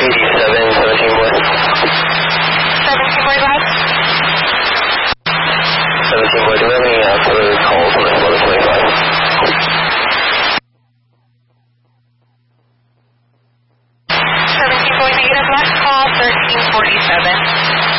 17 boy. 17 boy, go ahead. 17 boy, do we have any further calls on the Florida 25? 17 boy, negative, last call, 1347.